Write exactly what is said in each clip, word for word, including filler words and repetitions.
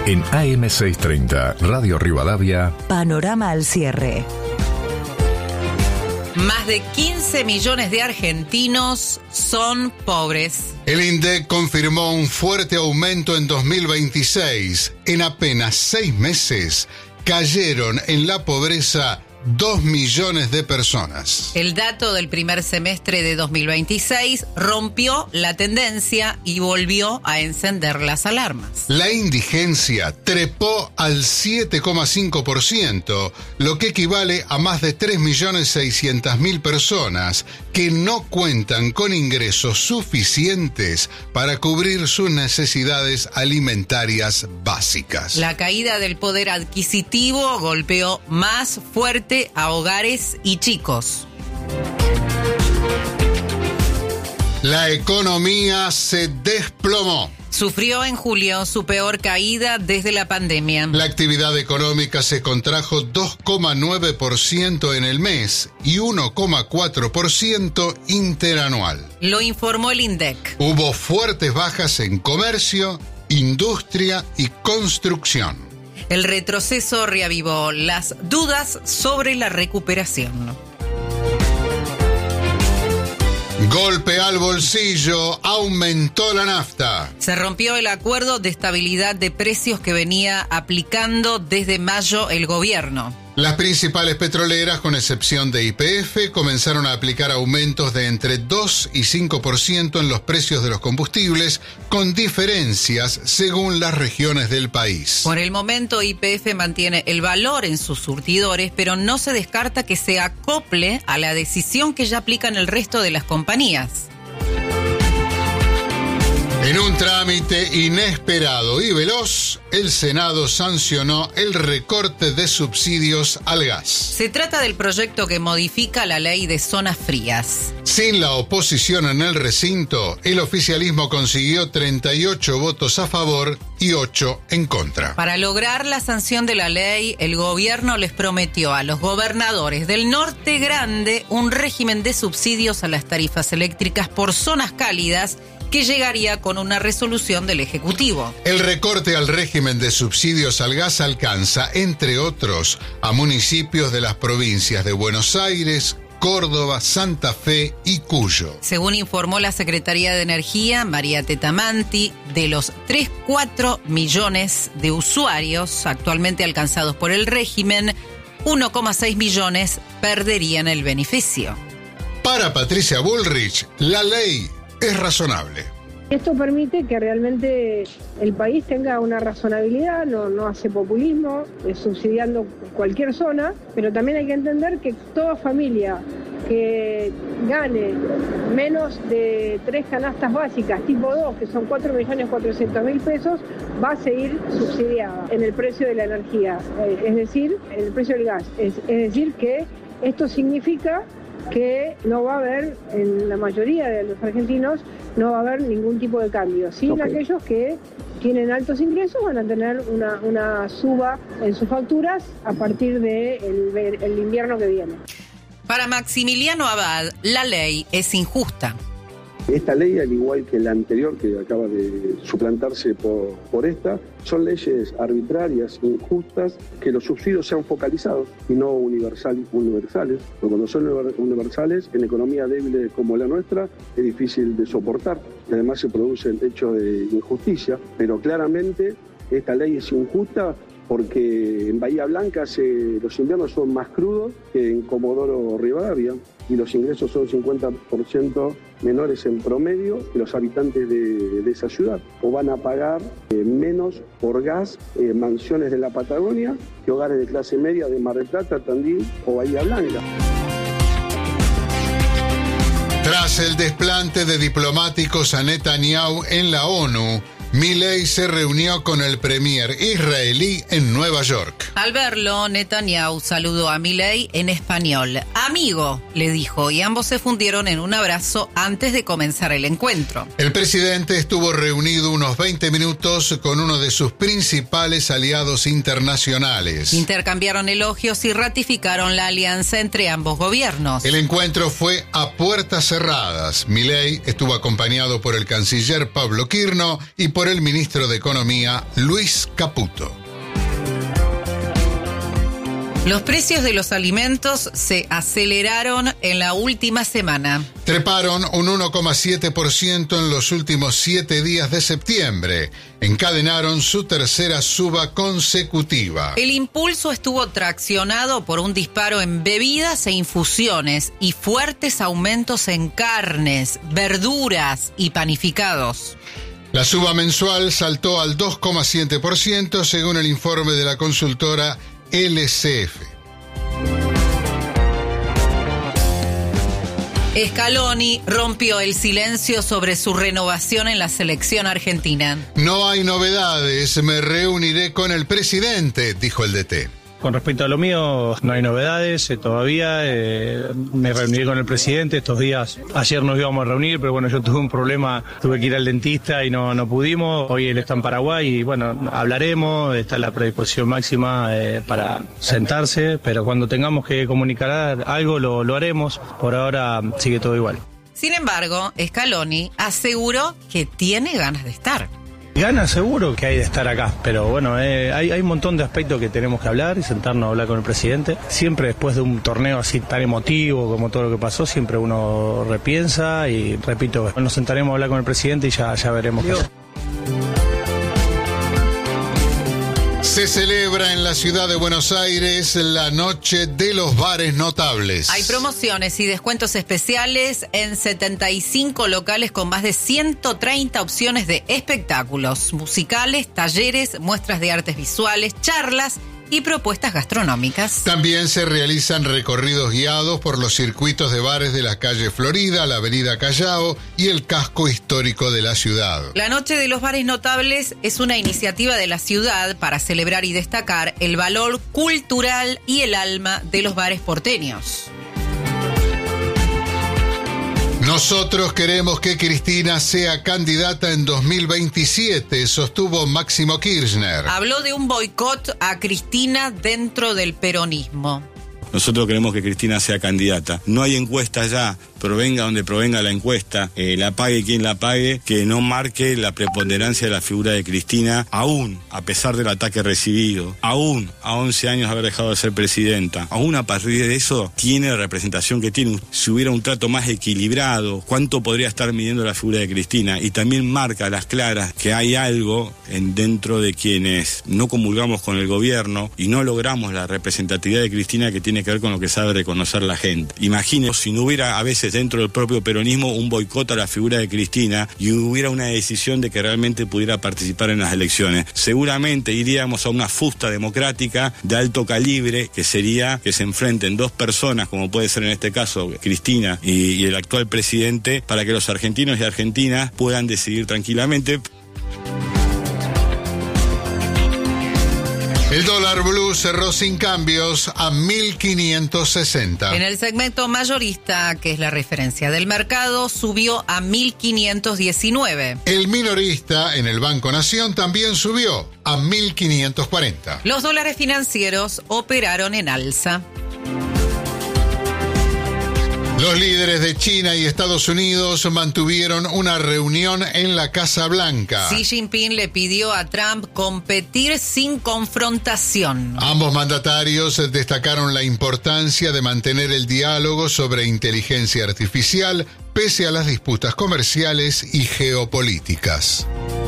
En A M seiscientos treinta, Radio Rivadavia, Panorama al cierre. Más de quince millones de argentinos son pobres. El INDEC confirmó un fuerte aumento en dos mil veintiséis. En apenas seis meses cayeron en la pobreza dos millones de personas. El dato del primer semestre de dos mil veintiséis rompió la tendencia y volvió a encender las alarmas. La indigencia trepó al siete coma cinco por ciento, lo que equivale a más de tres millones seiscientas mil personas que no cuentan con ingresos suficientes para cubrir sus necesidades alimentarias básicas. La caída del poder adquisitivo golpeó más fuerte a hogares y chicos. La economía se desplomó. Sufrió en julio su peor caída desde la pandemia. La actividad económica se contrajo dos coma nueve por ciento en el mes y uno coma cuatro por ciento interanual. Lo informó el INDEC. Hubo fuertes bajas en comercio, industria y construcción. El retroceso reavivó las dudas sobre la recuperación. Golpe al bolsillo, aumentó la nafta. Se rompió el acuerdo de estabilidad de precios que venía aplicando desde mayo el gobierno. Las principales petroleras, con excepción de Y P F, comenzaron a aplicar aumentos de entre dos y cinco por ciento en los precios de los combustibles, con diferencias según las regiones del país. Por el momento, Y P F mantiene el valor en sus surtidores, pero no se descarta que se acople a la decisión que ya aplican el resto de las compañías. En un trámite inesperado y veloz, el Senado sancionó el recorte de subsidios al gas. Se trata del proyecto que modifica la ley de zonas frías. Sin la oposición en el recinto, el oficialismo consiguió treinta y ocho votos a favor y ocho en contra. Para lograr la sanción de la ley, el gobierno les prometió a los gobernadores del Norte Grande un régimen de subsidios a las tarifas eléctricas por zonas cálidas que llegaría con una resolución del Ejecutivo. El recorte al régimen de subsidios al gas alcanza, entre otros, a municipios de las provincias de Buenos Aires, Córdoba, Santa Fe y Cuyo. Según informó la Secretaría de Energía, María Tetamanti, de los tres coma cuatro millones de usuarios actualmente alcanzados por el régimen, uno coma seis millones perderían el beneficio. Para Patricia Bullrich, la ley es razonable. Esto permite que realmente el país tenga una razonabilidad, no, no hace populismo, eh, subsidiando cualquier zona, pero también hay que entender que toda familia que gane menos de tres canastas básicas, tipo dos, que son cuatro millones cuatrocientos mil pesos, va a seguir subsidiada en el precio de la energía, eh, es decir, en el precio del gas. Es, es decir, que esto significa que no va a haber, en la mayoría de los argentinos, no va a haber ningún tipo de cambio. Sin okay. Aquellos que tienen altos ingresos van a tener una, una suba en sus facturas a partir del de el invierno que viene. Para Maximiliano Abad, la ley es injusta. Esta ley, al igual que la anterior que acaba de suplantarse por, por esta, son leyes arbitrarias, injustas, que los subsidios sean focalizados y no universal, universales. Porque cuando son universales, en economía débil como la nuestra, es difícil de soportar. Y además se producen hechos de injusticia, pero claramente esta ley es injusta porque en Bahía Blanca se, los inviernos son más crudos que en Comodoro Rivadavia y los ingresos son cincuenta por ciento menores en promedio que los habitantes de, de esa ciudad. O van a pagar eh, menos por gas eh, mansiones de la Patagonia que hogares de clase media de Mar del Plata, Tandil o Bahía Blanca. Tras el desplante de diplomáticos a Netanyahu en la ONU, Milei se reunió con el premier israelí en Nueva York. Al verlo, Netanyahu saludó a Milei en español. Amigo, le dijo, y ambos se fundieron en un abrazo antes de comenzar el encuentro. El presidente estuvo reunido unos veinte minutos con uno de sus principales aliados internacionales. Intercambiaron elogios y ratificaron la alianza entre ambos gobiernos. El encuentro fue a puertas cerradas. Milei estuvo acompañado por el canciller Pablo Quirno y por por el ministro de Economía, Luis Caputo. Los precios de los alimentos se aceleraron en la última semana. Treparon un uno coma siete por ciento en los últimos siete días de septiembre. Encadenaron su tercera suba consecutiva. El impulso estuvo traccionado por un disparo en bebidas e infusiones y fuertes aumentos en carnes, verduras y panificados. La suba mensual saltó al dos coma siete por ciento según el informe de la consultora L C F. Scaloni rompió el silencio sobre su renovación en la selección argentina. No hay novedades, me reuniré con el presidente, dijo el D T. Con respecto a lo mío, no hay novedades eh, todavía. Eh, me reuniré con el presidente estos días. Ayer nos íbamos a reunir, pero bueno, yo tuve un problema, tuve que ir al dentista y no, no pudimos. Hoy él está en Paraguay y bueno, hablaremos. Está la predisposición máxima eh, para sentarse, pero cuando tengamos que comunicar algo lo, lo haremos. Por ahora sigue todo igual. Sin embargo, Scaloni aseguró que tiene ganas de estar. Ganas seguro que hay de estar acá, pero bueno, eh, hay, hay un montón de aspectos que tenemos que hablar y sentarnos a hablar con el presidente. Siempre después de un torneo así tan emotivo como todo lo que pasó, siempre uno repiensa y repito, nos sentaremos a hablar con el presidente y ya, ya veremos qué hacer. Se celebra en la ciudad de Buenos Aires la Noche de los Bares Notables. Hay promociones y descuentos especiales en setenta y cinco locales con más de ciento treinta opciones de espectáculos, musicales, talleres, muestras de artes visuales, charlas y propuestas gastronómicas. También se realizan recorridos guiados por los circuitos de bares de la calle Florida, la avenida Callao y el casco histórico de la ciudad. La Noche de los Bares Notables es una iniciativa de la ciudad para celebrar y destacar el valor cultural y el alma de los bares porteños. Nosotros queremos que Cristina sea candidata en dos mil veintisiete, sostuvo Máximo Kirchner. Habló de un boicot a Cristina dentro del peronismo. Nosotros queremos que Cristina sea candidata. No hay encuesta ya, provenga donde provenga la encuesta, eh, la pague quien la pague, que no marque la preponderancia de la figura de Cristina, aún a pesar del ataque recibido, aún a once años de haber dejado de ser presidenta, aún a partir de eso tiene la representación que tiene. Si hubiera un trato más equilibrado, ¿cuánto podría estar midiendo la figura de Cristina? Y también marca a las claras que hay algo en dentro de quienes no comulgamos con el gobierno y no logramos la representatividad de Cristina que tiene que ver con lo que sabe reconocer la gente. Imagínense si no hubiera a veces dentro del propio peronismo un boicot a la figura de Cristina y hubiera una decisión de que realmente pudiera participar en las elecciones. Seguramente iríamos a una fusta democrática de alto calibre, que sería que se enfrenten dos personas, como puede ser en este caso Cristina y, y el actual presidente, para que los argentinos y argentinas puedan decidir tranquilamente. El dólar blue cerró sin cambios a mil quinientos sesenta. En el segmento mayorista, que es la referencia del mercado, subió a mil quinientos diecinueve. El minorista en el Banco Nación también subió a mil quinientos cuarenta. Los dólares financieros operaron en alza. Los líderes de China y Estados Unidos mantuvieron una reunión en la Casa Blanca. Xi Jinping le pidió a Trump competir sin confrontación. Ambos mandatarios destacaron la importancia de mantener el diálogo sobre inteligencia artificial pese a las disputas comerciales y geopolíticas.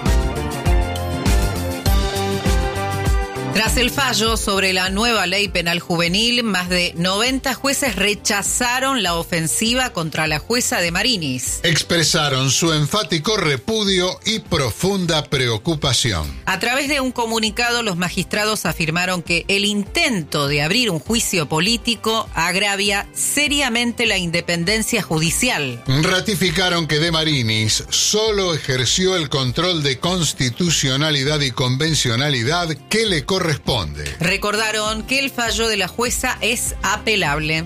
Tras el fallo sobre la nueva ley penal juvenil, más de noventa jueces rechazaron la ofensiva contra la jueza de Marinis. Expresaron su enfático repudio y profunda preocupación. A través de un comunicado, los magistrados afirmaron que el intento de abrir un juicio político agravia seriamente la independencia judicial. Ratificaron que de Marinis solo ejerció el control de constitucionalidad y convencionalidad que le corresponde. Responde. Recordaron que el fallo de la jueza es apelable.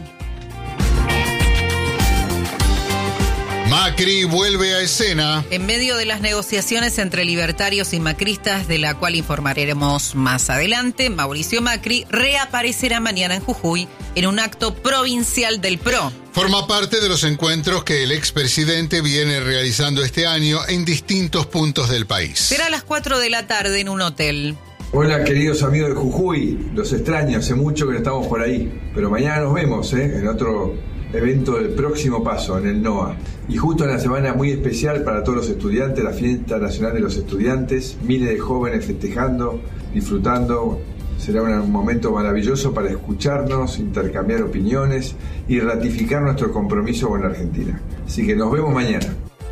Macri vuelve a escena. En medio de las negociaciones entre libertarios y macristas, de la cual informaremos más adelante, Mauricio Macri reaparecerá mañana en Jujuy en un acto provincial del P R O. Forma parte de los encuentros que el expresidente viene realizando este año en distintos puntos del país. Será a las cuatro de la tarde en un hotel. Hola queridos amigos de Jujuy, los extraño, hace mucho que no estamos por ahí, pero mañana nos vemos ¿eh? en otro evento del Próximo Paso, en el NOA. Y justo en una semana muy especial para todos los estudiantes, la Fiesta Nacional de los Estudiantes, miles de jóvenes festejando, disfrutando. Será un momento maravilloso para escucharnos, intercambiar opiniones y ratificar nuestro compromiso con la Argentina. Así que nos vemos mañana.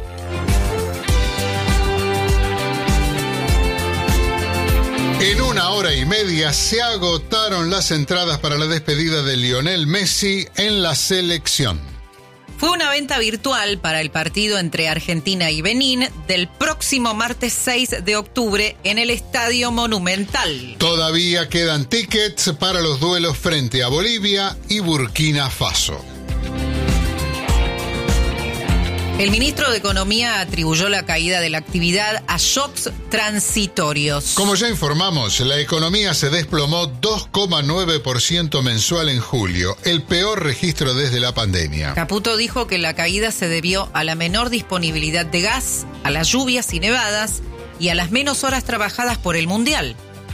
En una hora y media se agotaron las entradas para la despedida de Lionel Messi en la selección. Fue una venta virtual para el partido entre Argentina y Benín del próximo martes seis de octubre en el Estadio Monumental. Todavía quedan tickets para los duelos frente a Bolivia y Burkina Faso. El ministro de Economía atribuyó la caída de la actividad a shocks transitorios. Como ya informamos, la economía se desplomó dos coma nueve por ciento mensual en julio, el peor registro desde la pandemia. Caputo dijo que la caída se debió a la menor disponibilidad de gas, a las lluvias y nevadas y a las menos horas trabajadas por el Mundial.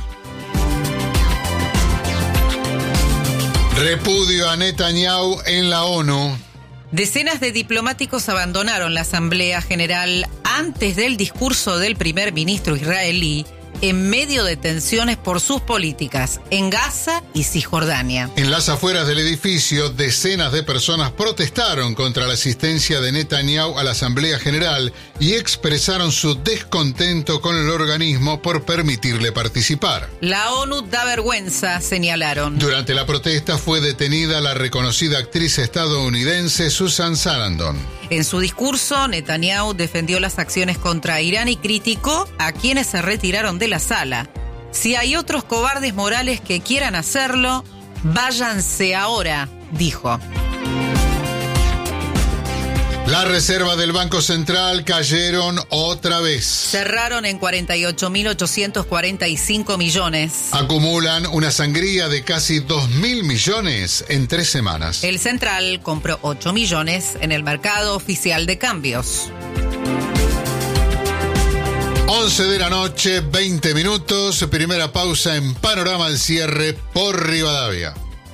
Repudio a Netanyahu en la ONU. Decenas de diplomáticos abandonaron la Asamblea General antes del discurso del primer ministro israelí en medio de tensiones por sus políticas en Gaza y Cisjordania. En las afueras del edificio, decenas de personas protestaron contra la asistencia de Netanyahu a la Asamblea General y expresaron su descontento con el organismo por permitirle participar. La ONU da vergüenza, señalaron. Durante la protesta fue detenida la reconocida actriz estadounidense Susan Sarandon. En su discurso, Netanyahu defendió las acciones contra Irán y criticó a quienes se retiraron de la sala. Si hay otros cobardes morales que quieran hacerlo, váyanse ahora, dijo. Las reservas del Banco Central cayeron otra vez. Cerraron en cuarenta y ocho mil ochocientos cuarenta y cinco millones. Acumulan una sangría de casi dos mil millones en tres semanas. El Central compró ocho millones en el mercado oficial de cambios. once de la noche, veinte minutos. Primera pausa en Panorama al Cierre por Rivadavia.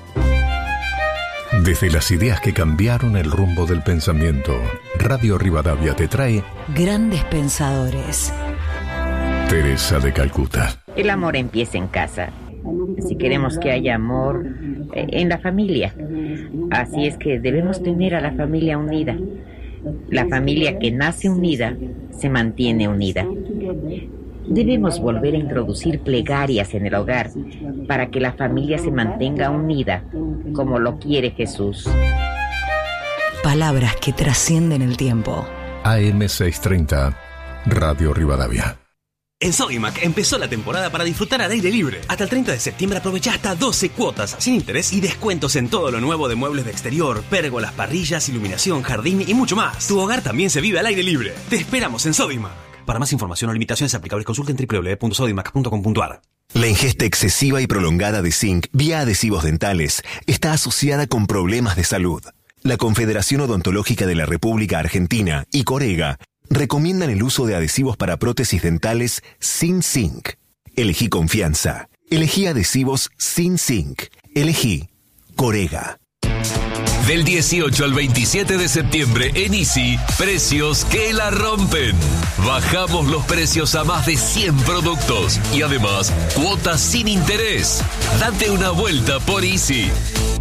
Desde las ideas que cambiaron el rumbo del pensamiento, Radio Rivadavia te trae Grandes Pensadores. Teresa de Calcuta. El amor empieza en casa. Si queremos que haya amor eh, en la familia. Así es que debemos tener a la familia unida. La familia que nace unida se mantiene unida. Debemos volver a introducir plegarias en el hogar para que la familia se mantenga unida, como lo quiere Jesús. Palabras que trascienden el tiempo. A M seiscientos treinta, Radio Rivadavia. En Sodimac empezó la temporada para disfrutar al aire libre. Hasta el treinta de septiembre aprovecha hasta doce cuotas sin interés y descuentos en todo lo nuevo de muebles de exterior, pérgolas, parrillas, iluminación, jardín y mucho más. Tu hogar también se vive al aire libre. Te esperamos en Sodimac. Para más información o limitaciones aplicables, consulten doble u doble u doble u punto sodimac punto com punto a r. La ingesta excesiva y prolongada de zinc vía adhesivos dentales está asociada con problemas de salud. La Confederación Odontológica de la República Argentina y Corega recomiendan el uso de adhesivos para prótesis dentales sin zinc. Elegí confianza. Elegí adhesivos sin zinc. Elegí Corega. Del dieciocho al veintisiete de septiembre en Easy, precios que la rompen. Bajamos los precios a más de cien productos y además cuotas sin interés. Date una vuelta por Easy.